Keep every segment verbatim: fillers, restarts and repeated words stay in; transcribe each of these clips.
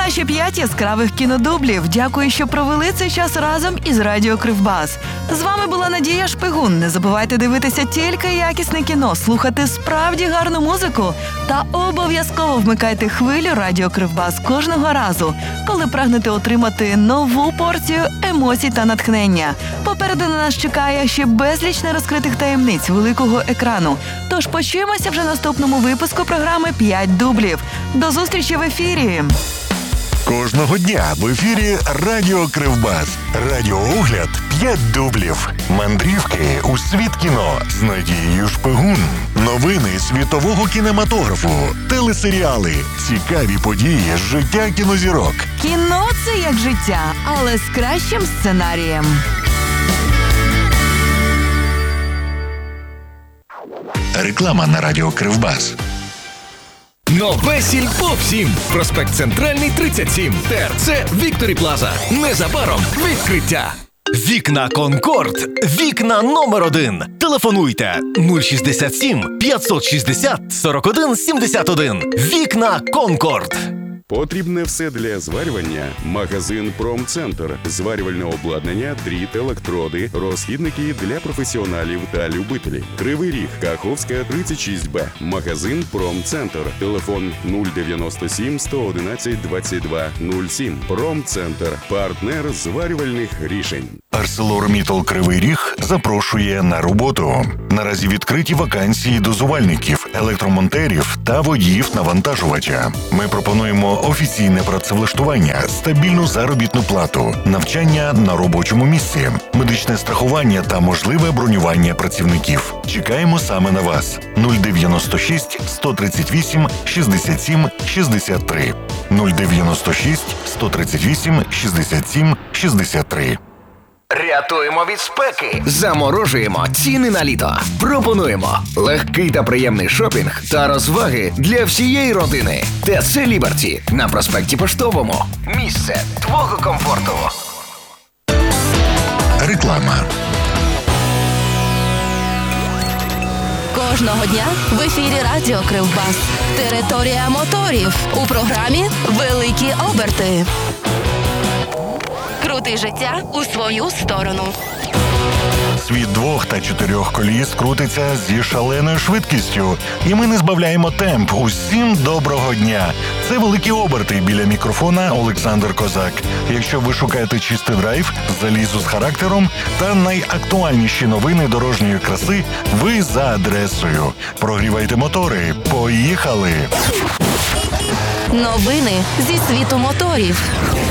ще п'ять яскравих кінодублів. Дякую, що провели цей час разом із Радіо Кривбас. З вами була Надія Шпигун. Не забувайте дивитися тільки якісне кіно, слухати справді гарну музику та обов'язково вмикайте хвилю Радіо Кривбас кожного разу, коли прагнете отримати нову порцію емоцій та натхнення. Попереду на нас чекає ще безліч нерозкритих таємниць великого екрану. Тож почуємося вже в наступному випуску програми «п'ять дублів». До зустрічі в ефірі! Кожного дня в ефірі Радіо Кривбас. Радіоогляд «п'ять дублів». Мандрівки у світ кіно з Надією Шпигун. Новини світового кінематографу. Телесеріали. Цікаві події з життя кінозірок. Кіно – це як життя, але з кращим сценарієм. Реклама на Радіо Кривбас. Нове сільпо всім. Проспект Центральний, тридцять сім. ТРЦ Вікторі Плаза. Незабаром відкриття. Вікна Конкорд. Вікна номер один. Телефонуйте нуль шістдесят сім п'ятсот шістдесят сорок один сімдесят один. Вікна Конкорд. Потрібне все для зварювання? Магазин «Промцентр». Зварювальне обладнання, дріт, електроди, розхідники для професіоналів та любителів. Кривий Ріг, Каховська, тридцять шість Б. Магазин «Промцентр». Телефон нуль дев'яносто сім сто одинадцять двадцять два нуль сім. «Промцентр». Партнер зварювальних рішень. ArcelorMittal Кривий Ріг запрошує на роботу. Наразі відкриті вакансії дозувальників, електромонтерів та водіїв-навантажувача. Ми пропонуємо офіційне працевлаштування, стабільну заробітну плату, навчання на робочому місці, медичне страхування та можливе бронювання працівників. Чекаємо саме на вас. нуль дев'яносто шість сто тридцять вісім шістдесят сім шістдесят три. нуль дев'яносто шість сто тридцять вісім шістдесят сім шістдесят три. Рятуємо від спеки. Заморожуємо ціни на літо. Пропонуємо легкий та приємний шопінг та розваги для всієї родини. ТЦ Ліберті на проспекті Поштовому. Місце твого комфорту. Реклама. Кожного дня в ефірі Радіо Кривбас. Територія моторів. У програмі «Великі оберти». Крути життя у свою сторону. Світ двох та чотирьох коліс крутиться зі шаленою швидкістю. І ми не збавляємо темп. Усім доброго дня. Це «Великі оберти», біля мікрофона Олександр Козак. Якщо ви шукаєте чистий драйв, залізу з характером та найактуальніші новини дорожньої краси, ви за адресою. Прогрівайте мотори. Поїхали! Новини зі світу моторів.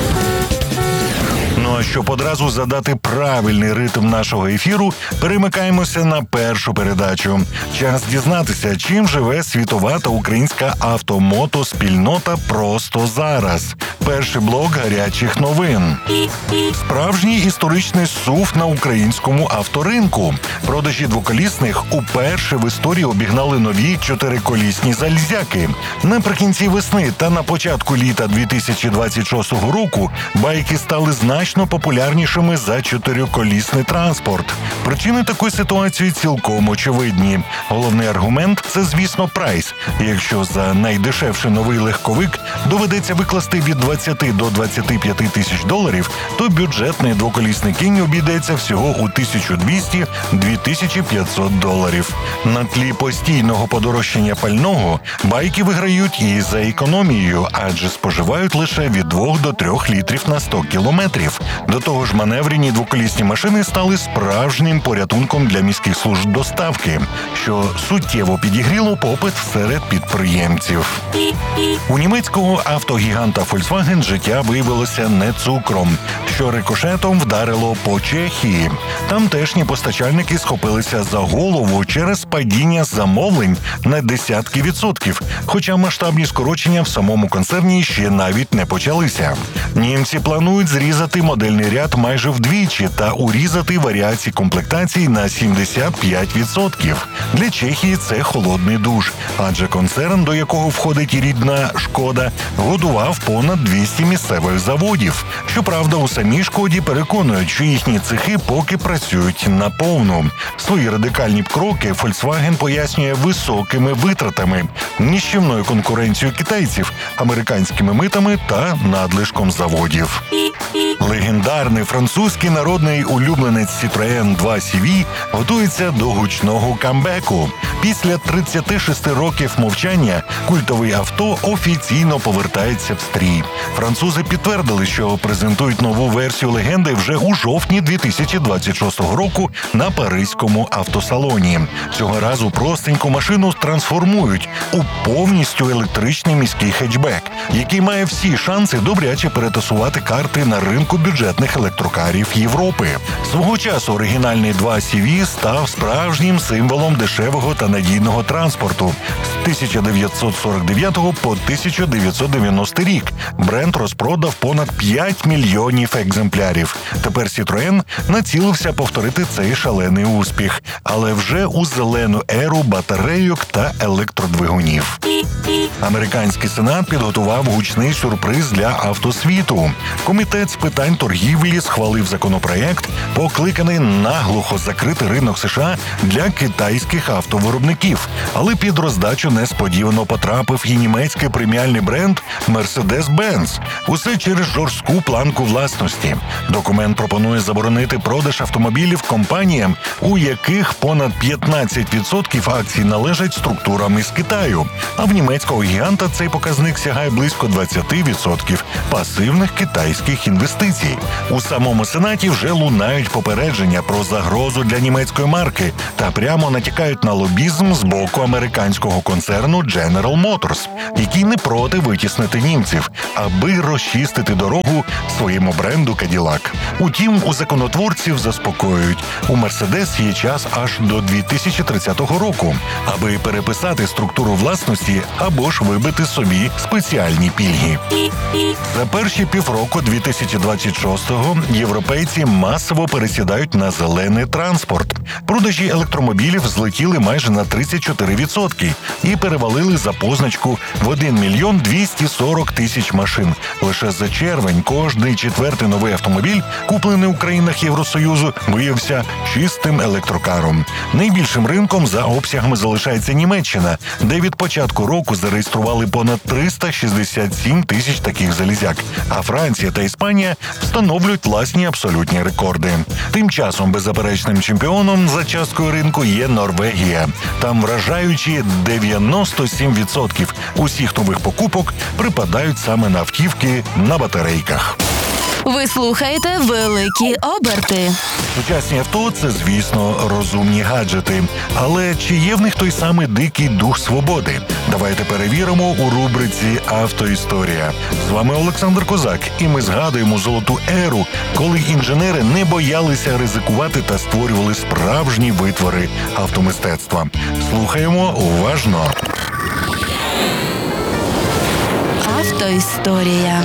Ну а щоб одразу задати правильний ритм нашого ефіру, перемикаємося на першу передачу. Час дізнатися, чим живе світова та українська автомотоспільнота просто зараз. Перший блок гарячих новин. Справжній історичний сув на українському авторинку. Продажі двоколісних уперше в історії обігнали нові чотириколісні залізяки. Наприкінці весни та на початку літа дві тисячі двадцять шостого року байки стали значно популярнішими за чотириколісний транспорт. Причини такої ситуації цілком очевидні. Головний аргумент – це, звісно, прайс. Якщо за найдешевший новий легковик доведеться викласти від двадцяти до двадцяти п'яти тисяч доларів, то бюджетний двоколісний кінь обійдеться всього у тисячу двісті - дві тисячі п'ятсот доларів. На тлі постійного подорожчання пального байки виграють і за економією, адже споживають лише від двох до трьох літрів на сто кілометрів. До того ж, маневрені двоколісні машини стали справжнім порятунком для міських служб доставки, що суттєво підігріло попит серед підприємців. У німецького автогіганта Volkswagen життя виявилося не цукром, що рикошетом вдарило по Чехії. Тамтешні постачальники схопилися за голову через падіння замовлень на десятки відсотків, хоча масштабні скорочення в самому концерні ще навіть не почалися. Німці планують зрізати модельний ряд майже вдвічі та урізати варіації комплектацій на сімдесят п'ять відсотків. Для Чехії це холодний душ, адже концерн, до якого входить і рідна «Шкода», Німеччина годував понад двісті місцевих заводів. Щоправда, у самій Шкоді переконують, що їхні цехи поки працюють наповну. Свої радикальні кроки Volkswagen пояснює високими витратами, ніщівною конкуренцією китайців, американськими митами та надлишком заводів. Легендарний французький народний улюбленець Citroën два сі ві готується до гучного камбеку. Після тридцяти шести років мовчання культовий авто офіційно повертається в стрій. Французи підтвердили, що презентують нову версію легенди вже у жовтні дві тисячі двадцять шостого року на Паризькому автосалоні. Цього разу простеньку машину трансформують у повністю електричний міський хетчбек, який має всі шанси добряче перетасувати карти на ринку бюджетних електрокарів Європи. Свого часу оригінальний два сі ві став справжнім символом дешевого та надійного транспорту. З тисяча дев'ятсот сорок дев'ятого по тисяча дев'ятсот дев'яностий рік бренд розпродав понад п'ять мільйонів екземплярів. Тепер Citroën націлився повторити цей шалений успіх, але вже у зелену еру батарейок та електродвигунів. Американський сенат підготував гучний сюрприз для автосвіту. Комітет з питань торгівлі схвалив законопроект, покликаний наглухо закрити ринок США для китайських автовиробників. Але під роздачу несподівано потрапив і німецький преміальний бренд Mercedes-Benz. Усе через жорстку планку власності. Документ пропонує заборонити продаж автомобілів компаніям, у яких понад п'ятнадцять відсотків акцій належать структурам із Китаю. А в німецького гіганта цей показник сягає близько двадцять відсотків пасивних китайських інвестицій. У самому Сенаті вже лунають попередження про загрозу для німецької марки та прямо натякають на лобізм з боку американського концерну General Motors, який не проти витіснити німців, аби розчистити дорогу своєму бренду Cadillac. Утім, у законотворців заспокоюють, у Mercedes є час аж до дві тисячі тридцятого року, аби переписати структуру власності або ж вибити собі спеціальні пільги. За перші півроку дві тисячі двадцять шостого європейці масово пересідають на зелений транспорт. Продажі електромобілів злетіли майже на тридцять чотири відсотки і перевалили за позначку в один мільйон двісті сорок тисяч машин. Лише за червень кожний четвертий новий автомобіль, куплений у країнах Євросоюзу, виявився чистим електрокаром. Найбільшим ринком за обсягами залишається Німеччина, де від початку року зареєстрували понад триста шістдесят сім тисяч таких залізяк, а Франція та Іспанія встановлюють власні абсолютні рекорди. Тим часом беззаперечним чемпіоном за часткою ринку є Норвегія. Там вражаючі дев'яносто сім відсотків усіх нових покупок припадають саме на автівки на батарейках. Ви слухаєте «Великі оберти». Сучасні авто – це, звісно, розумні гаджети. Але чи є в них той самий дикий дух свободи? Давайте перевіримо у рубриці «Автоісторія». З вами Олександр Козак, і ми згадуємо золоту еру, коли інженери не боялися ризикувати та створювали справжні витвори автомистецтва. Слухаємо уважно. Автоісторія.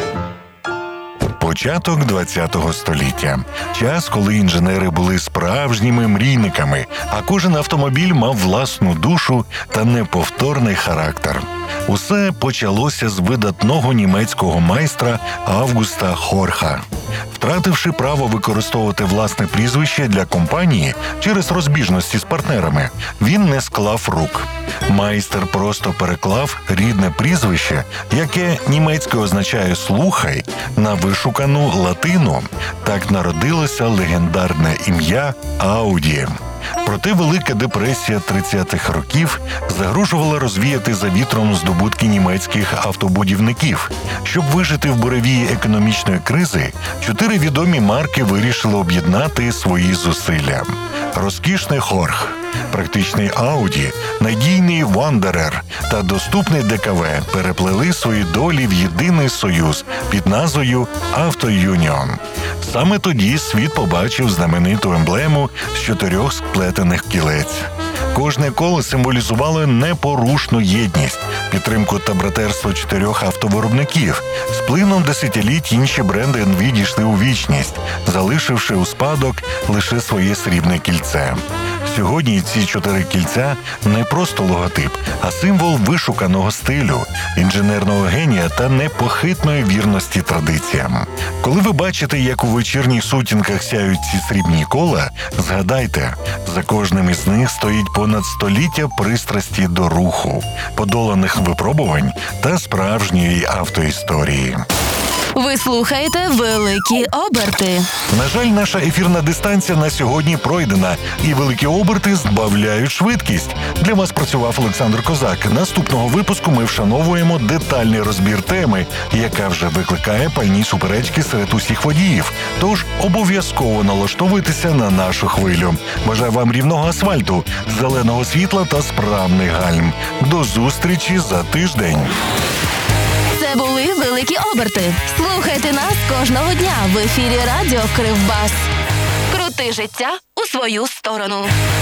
Початок ХХ століття. Час, коли інженери були справжніми мрійниками, а кожен автомобіль мав власну душу та неповторний характер. Усе почалося з видатного німецького майстра Августа Хорха. Втративши право використовувати власне прізвище для компанії через розбіжності з партнерами, він не склав рук. Майстер просто переклав рідне прізвище, яке німецькою означає «слухай», на вишукану латину. Так народилося легендарне ім'я Ауді. Проте Велика депресія тридцятих років загрожувала розвіяти за вітром здобутки німецьких автобудівників. Щоб вижити в буревії економічної кризи, чотири відомі марки вирішили об'єднати свої зусилля. Розкішний Хорх, практичний Ауді, надійний Вандерер та доступний Де Ка Ве переплели свої долі в єдиний союз під назвою «Авто Юніон». Саме тоді світ побачив знамениту емблему з чотирьох сплетених кілець. Кожне коло символізувало непорушну єдність, підтримку та братерство чотирьох автовиробників. З плином десятиліть інші бренди відійшли у вічність, залишивши у спадок лише своє срібне кільце. Сьогодні ці чотири кільця не просто логотип, а символ вишуканого стилю, інженерного генія та непохитної вірності традиціям. Коли ви бачите, як у вечірніх сутінках сяють ці срібні кола, згадайте, за кожним із них стоїть понад століття пристрасті до руху, подоланих випробувань та справжньої автоісторії. Ви слухаєте «Великі оберти». На жаль, наша ефірна дистанція на сьогодні пройдена, і великі оберти збавляють швидкість. Для вас працював Олександр Козак. Наступного випуску ми вшановуємо детальний розбір теми, яка вже викликає пальні суперечки серед усіх водіїв. Тож обов'язково налаштовуйтеся на нашу хвилю. Бажаю вам рівного асфальту, зеленого світла та справних гальм. До зустрічі за тиждень. Це були «Великі оберти». Слухайте нас кожного дня в ефірі радіо Кривбас. Крути життя у свою сторону.